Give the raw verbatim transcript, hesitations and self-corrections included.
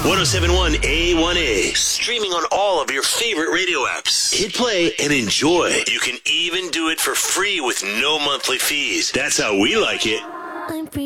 ten seventy-one A one A. Streaming on all of your favorite radio apps. Hit play and enjoy. You can even do it for free with no monthly fees. That's how we like it. I'm free.